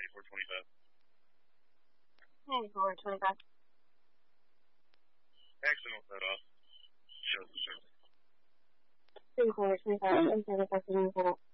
2425. 2425. Accidental cut off. Shows the service. 2425, and service after